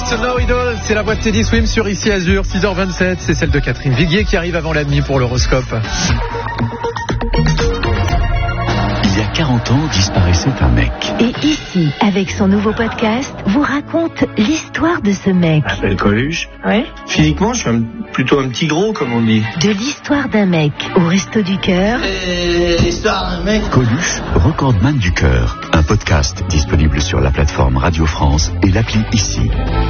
No Idol, c'est la voix de Teddy Swim sur Ici Azur, 6h27, c'est celle de Catherine Viguier qui arrive avant la nuit pour l'horoscope. Il y a 40 ans, disparaissait un mec. Et ici, avec son nouveau podcast, vous raconte l'histoire de ce mec. Je m'appelle Coluche. Ouais. Physiquement, je suis plutôt un petit gros, comme on dit. De l'histoire d'un mec au Resto du Cœur. L'histoire d'un mec. Coluche, recordman du cœur. Un podcast disponible sur la plateforme Radio France et l'appli Ici.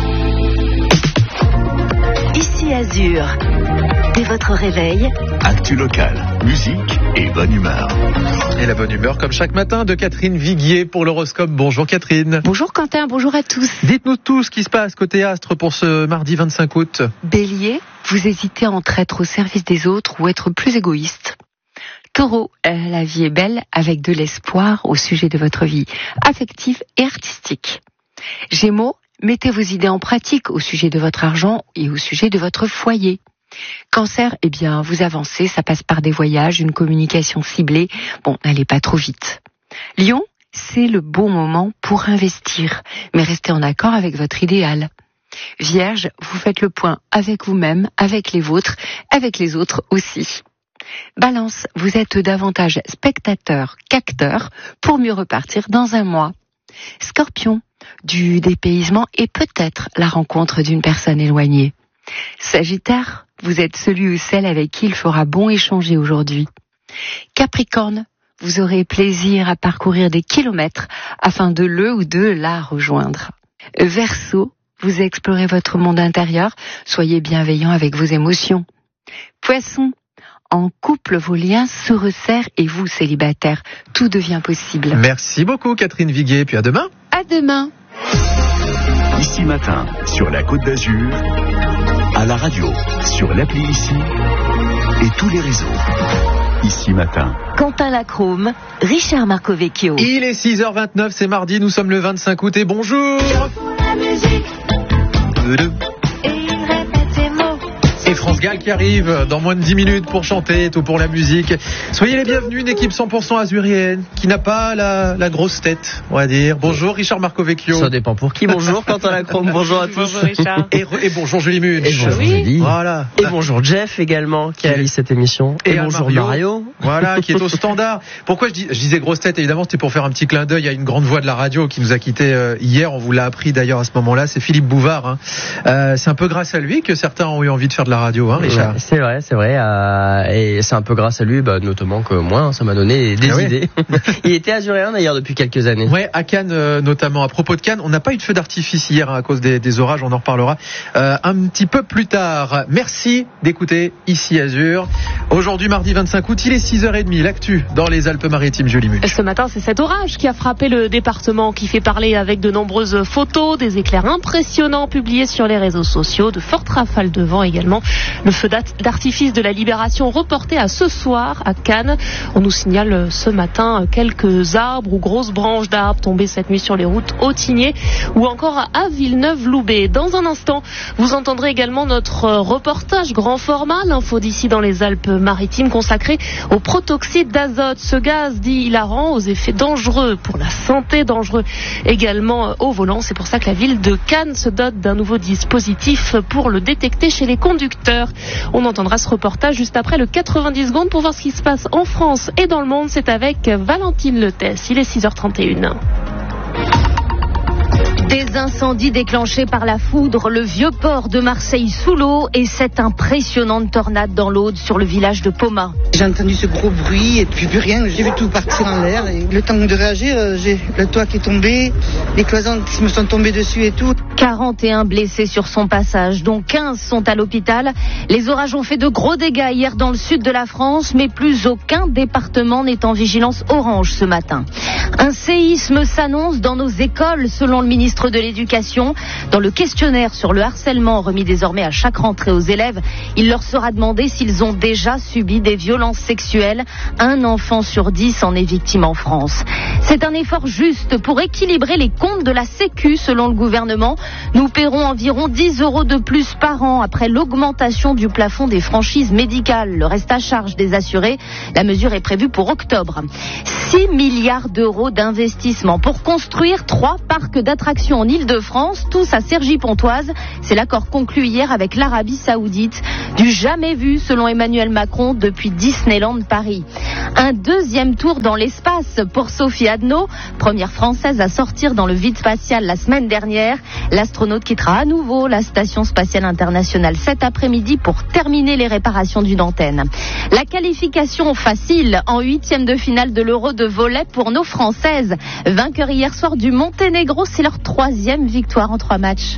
Ici Azur. Dès votre réveil, Actu local, musique et bonne humeur. Et la bonne humeur comme chaque matin de Catherine Viguier pour l'horoscope. Bonjour Catherine. Bonjour Quentin, bonjour à tous. Dites-nous tout ce qui se passe côté astre pour ce mardi 25 août. Bélier, vous hésitez entre être au service des autres ou être plus égoïste. Taureau, la vie est belle avec de l'espoir au sujet de votre vie affective et artistique. Gémeaux, mettez vos idées en pratique au sujet de votre argent et au sujet de votre foyer. Cancer, eh bien, vous avancez, ça passe par des voyages, une communication ciblée. Bon, n'allez pas trop vite. Lion, c'est le bon moment pour investir, mais restez en accord avec votre idéal. Vierge, vous faites le point avec vous-même, avec les vôtres, avec les autres aussi. Balance, vous êtes davantage spectateur qu'acteur pour mieux repartir dans un mois. Scorpion, du dépaysement et peut-être la rencontre d'une personne éloignée. Sagittaire, vous êtes celui ou celle avec qui il fera bon échanger aujourd'hui. Capricorne, vous aurez plaisir à parcourir des kilomètres afin de le ou de la rejoindre. Verseau, vous explorez votre monde intérieur, soyez bienveillant avec vos émotions. Poisson, en couple, vos liens se resserrent et vous, célibataire, tout devient possible. Merci beaucoup Catherine Viguier, puis à demain. À demain. Ici matin, sur la Côte d'Azur, à la radio, sur l'appli Ici et tous les réseaux. Ici matin. Quentin Lacrome, Richard Marcovecchio. Il est 6h29, c'est mardi, nous sommes le 25 août et bonjour. Et France Gall qui arrive dans moins de 10 minutes pour chanter, tout pour la musique. Soyez les bienvenus, une équipe 100% azurienne qui n'a pas la grosse tête, on va dire. Bonjour Richard Marcovecchio. Ça dépend pour qui. Bonjour Quentin Lacrome, bonjour à tous. Bonjour Richard. Et bonjour Julie Munch. Et bonjour Julie. Voilà. Et bonjour Jeff également qui réalise cette émission. Et bonjour Mario. Voilà, qui est au standard. Pourquoi je disais grosse tête, évidemment, c'était pour faire un petit clin d'œil à une grande voix de la radio qui nous a quittés hier. On vous l'a appris d'ailleurs à ce moment-là. C'est Philippe Bouvard. Hein. C'est un peu grâce à lui que certains ont eu envie de faire de la radio, hein, Richard. Ouais, c'est vrai. Et c'est un peu grâce à lui, notamment que moi, ça m'a donné des idées. Il était azuréen d'ailleurs depuis quelques années. Ouais, à Cannes notamment. À propos de Cannes, on n'a pas eu de feu d'artifice hier à cause des orages. On en reparlera un petit peu plus tard. Merci d'écouter Ici Azur. Aujourd'hui, mardi 25 août, il est 6h30. L'actu dans les Alpes-Maritimes, Julie Munch. Ce matin, c'est cet orage qui a frappé le département, qui fait parler avec de nombreuses photos, des éclairs impressionnants publiés sur les réseaux sociaux, de fortes rafales de vent également. Le feu d'artifice de la Libération reporté à ce soir à Cannes. On nous signale ce matin quelques arbres ou grosses branches d'arbres tombées cette nuit sur les routes Autigné ou encore à Villeneuve-Loubet. Dans un instant, vous entendrez également notre reportage grand format, l'info d'ici dans les Alpes-Maritimes consacré au protoxyde d'azote. Ce gaz dit hilarant, aux effets dangereux pour la santé, dangereux également au volant. C'est pour ça que la ville de Cannes se dote d'un nouveau dispositif pour le détecter chez les conducteurs. On entendra ce reportage juste après le 90 secondes pour voir ce qui se passe en France et dans le monde. C'est avec Valentine Letès. Il est 6h31. Des incendies déclenchés par la foudre, le vieux port de Marseille sous l'eau et cette impressionnante tornade dans l'Aude sur le village de Poma. J'ai entendu ce gros bruit et puis plus rien. J'ai vu tout partir en l'air. Et le temps de réagir, j'ai le toit qui est tombé, les cloisons qui me sont tombées dessus et tout. 41 blessés sur son passage, dont 15 sont à l'hôpital. Les orages ont fait de gros dégâts hier dans le sud de la France, mais plus aucun département n'est en vigilance orange ce matin. Un séisme s'annonce dans nos écoles, selon le ministre de l'Éducation. Dans le questionnaire sur le harcèlement remis désormais à chaque rentrée aux élèves, il leur sera demandé s'ils ont déjà subi des violences sexuelles. Un enfant sur 10 en est victime en France. C'est un effort juste pour équilibrer les comptes de la Sécu, selon le gouvernement. Nous paierons environ 10 € de plus par an après l'augmentation du plafond des franchises médicales. Le reste à charge des assurés, la mesure est prévue pour octobre. 6 milliards d'euros d'investissement pour construire 3 parcs d'attractions en Île-de-France, tous à Cergy-Pontoise. C'est l'accord conclu hier avec l'Arabie Saoudite. Du jamais vu, selon Emmanuel Macron, depuis Disneyland Paris. Un deuxième tour dans l'espace pour Sophie Adno, première française à sortir dans le vide spatial la semaine dernière. L'astronaute quittera à nouveau la Station spatiale internationale cet après-midi pour terminer les réparations d'une antenne. La qualification facile en 8e de finale de l'Euro de volley pour nos Françaises. Vainqueurs hier soir du Monténégro, c'est leur 3e victoire en 3 matchs.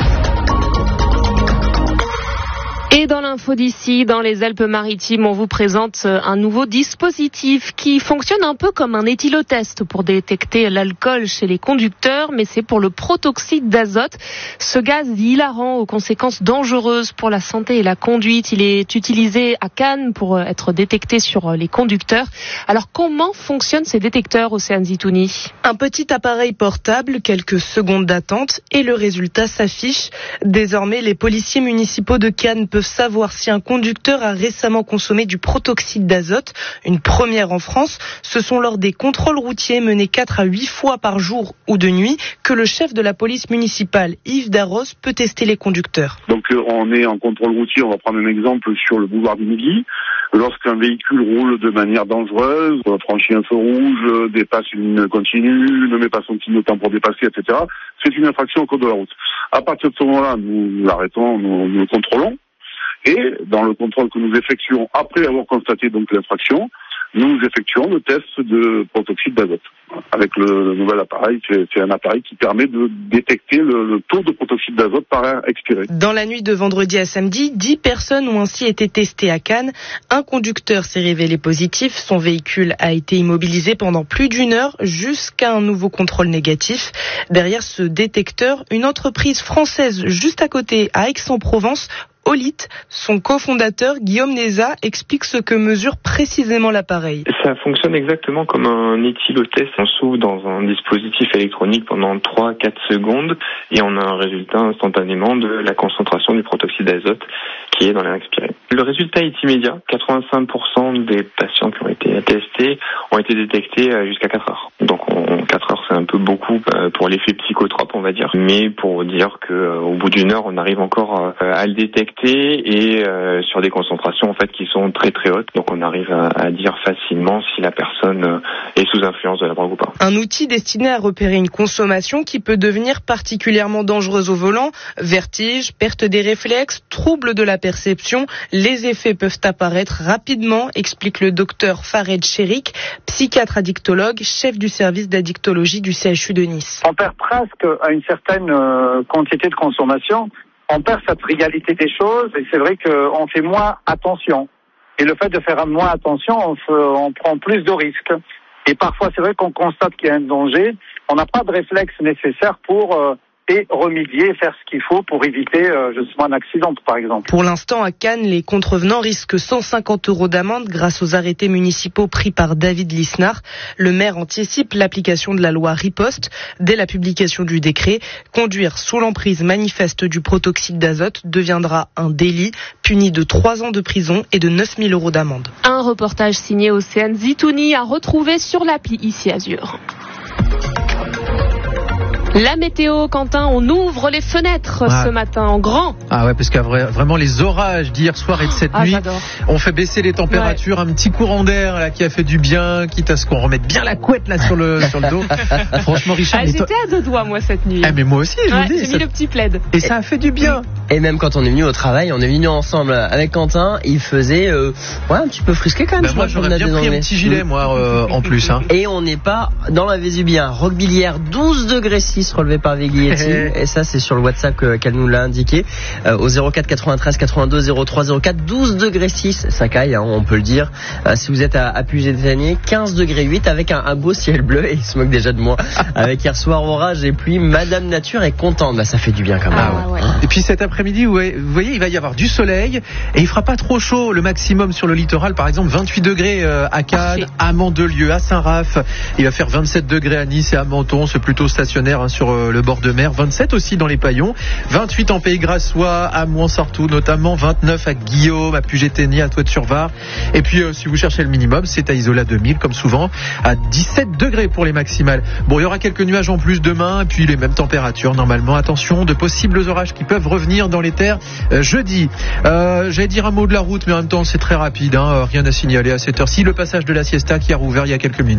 Et dans l'info d'ici, dans les Alpes-Maritimes, on vous présente un nouveau dispositif qui fonctionne un peu comme un éthylotest pour détecter l'alcool chez les conducteurs, mais c'est pour le protoxyde d'azote. Ce gaz hilarant aux conséquences dangereuses pour la santé et la conduite, il est utilisé à Cannes pour être détecté sur les conducteurs. Alors comment fonctionnent ces détecteurs, Océane Zitouni ? Un petit appareil portable, quelques secondes d'attente et le résultat s'affiche. Désormais, les policiers municipaux de Cannes peuvent savoir si un conducteur a récemment consommé du protoxyde d'azote, une première en France. Ce sont lors des contrôles routiers menés 4 à 8 fois par jour ou de nuit que le chef de la police municipale, Yves Darros, peut tester les conducteurs. Donc on est en contrôle routier, on va prendre un exemple sur le boulevard du Midi. Lorsqu'un véhicule roule de manière dangereuse, franchit un feu rouge, dépasse une ligne continue, ne met pas son clignotant pour dépasser, etc., c'est une infraction au code de la route. À partir de ce moment-là, nous l'arrêtons, nous le contrôlons. Et dans le contrôle que nous effectuons après avoir constaté donc l'infraction, nous effectuons le test de protoxyde d'azote. Avec le nouvel appareil, c'est un appareil qui permet de détecter le taux de protoxyde d'azote par air expiré. Dans la nuit de vendredi à samedi, 10 personnes ont ainsi été testées à Cannes. Un conducteur s'est révélé positif. Son véhicule a été immobilisé pendant plus d'1 heure jusqu'à un nouveau contrôle négatif. Derrière ce détecteur, une entreprise française juste à côté, à Aix-en-Provence, Olite, son cofondateur Guillaume Neza explique ce que mesure précisément l'appareil. Ça fonctionne exactement comme un éthylotest. On s'ouvre dans un dispositif électronique pendant 3-4 secondes et on a un résultat instantanément de la concentration du protoxyde d'azote qui est dans l'air expiré. Le résultat est immédiat. 85% des patients qui ont été testés ont été détectés jusqu'à 4 heures. Donc 4 heures, c'est un peu beaucoup pour l'effet psychotrope, on va dire. Mais pour dire qu'au bout d'1 heure, on arrive encore à le détecter et sur des concentrations en fait qui sont très très hautes. Donc on arrive à dire facilement si la personne est sous influence de la drogue ou pas. Un outil destiné à repérer une consommation qui peut devenir particulièrement dangereuse au volant. Vertige, perte des réflexes, trouble de la perception. Les effets peuvent apparaître rapidement, explique le docteur Fared Cherik, psychiatre addictologue, chef du service d'addictologie du CHU de Nice. On perd presque à une certaine quantité de consommation. On perd cette réalité des choses et c'est vrai qu'on fait moins attention. Et le fait de faire moins attention, on prend plus de risques. Et parfois, c'est vrai qu'on constate qu'il y a un danger. On n'a pas de réflexe nécessaire pour remédier, faire ce qu'il faut pour éviter justement un accident, par exemple. Pour l'instant, à Cannes, les contrevenants risquent 150 € d'amende grâce aux arrêtés municipaux pris par David Lisnard. Le maire anticipe l'application de la loi Riposte. Dès la publication du décret, conduire sous l'emprise manifeste du protoxyde d'azote deviendra un délit, puni de 3 ans de prison et de 9 000 € d'amende. Un reportage signé Océane Zitouni à retrouver sur l'appli Ici Azur. La météo, Quentin, on ouvre les fenêtres ce matin en grand. Ah ouais, parce que vraiment les orages d'hier soir et de cette nuit ont fait baisser les températures. Ouais. Un petit courant d'air là qui a fait du bien, quitte à ce qu'on remette bien la couette là sur le dos. Franchement, Richard, j'étais à 2 doigts moi cette nuit. Ah mais moi aussi, je vous dis. J'ai mis le petit plaid. Et ça a fait du bien. Et même quand on est venu au travail, on est venu ensemble avec Quentin, il faisait un petit peu frisqué quand même. Moi j'aurais bien pris un petit gilet en plus. Hein. Et on n'est pas dans la Vésubie. Roquebillière, 12 degrés 6 relevé par Veglietti. Et ça c'est sur le WhatsApp qu'elle nous l'a indiqué. Au 04 93 82 03 04, 12 degrés 6, ça caille, on peut le dire. Si vous êtes à Puget-Détanier, 15 degrés 8 avec un beau ciel bleu, et il se moque déjà de moi. Avec hier soir orage et pluie, Madame Nature est contente. Ça fait du bien quand même. Ouais. Et puis cet après-midi, vous voyez, il va y avoir du soleil et il fera pas trop chaud. Le maximum sur le littoral, par exemple, 28 degrés à Cannes, à Mandelieu, à Saint-Raph. Il va faire 27 degrés à Nice et à Menton. C'est plutôt stationnaire. sur le bord de mer, 27 aussi dans les Paillons, 28 en Pays Grassois, à Mouansartou notamment, 29 à Guillaume, à Puget-Théniers, à Touet-sur-Var. Et puis si vous cherchez le minimum, c'est à Isola 2000 comme souvent, à 17 degrés pour les maximales. Bon, il y aura quelques nuages en plus demain, et puis les mêmes températures normalement. Attention, de possibles orages qui peuvent revenir dans les terres jeudi. J'allais dire un mot de la route, mais en même temps c'est très rapide, rien à signaler à cette heure-ci. Le passage de la siesta qui a rouvert il y a quelques minutes.